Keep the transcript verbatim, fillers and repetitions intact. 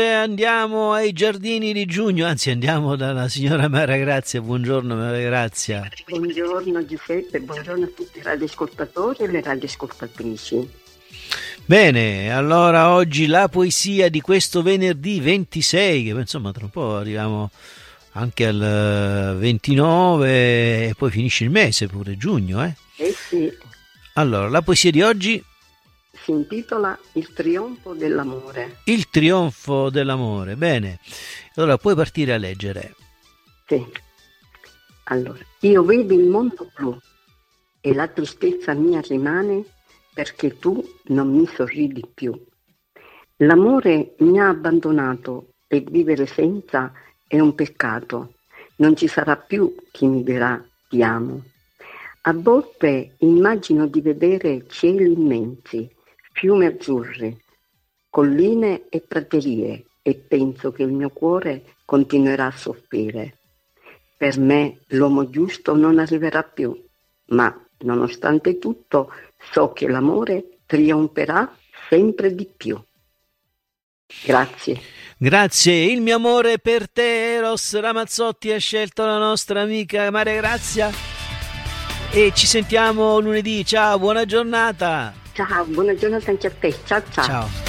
Andiamo ai giardini di giugno, anzi andiamo dalla signora Maria Grazia. Buongiorno Maria Grazia. Buongiorno Giuseppe, buongiorno a tutti i radioascoltatori e le radioascoltatrici. Bene, allora oggi la poesia di questo venerdì ventisei, che insomma tra un po' arriviamo anche al ventinove e poi finisce il mese pure, giugno, eh? Eh sì. Allora, la poesia di oggi si intitola Il trionfo dell'amore. Il trionfo dell'amore, bene. Allora puoi partire a leggere. Sì. Allora, io vedo il mondo blu e la tristezza mia rimane perché tu non mi sorridi più. L'amore mi ha abbandonato e vivere senza è un peccato. Non ci sarà più chi mi dirà ti amo. A volte immagino di vedere cieli immensi, fiumi azzurri, colline e praterie e penso che il mio cuore continuerà a soffrire. Per me l'uomo giusto non arriverà più, ma nonostante tutto so che l'amore trionferà sempre di più. Grazie. Grazie, il mio amore per te, Eros Ramazzotti ha scelto la nostra amica Maria Grazia e ci sentiamo lunedì. Ciao, buona giornata. Ciao, buona giornata anche a te. Ciao ciao. Ciao.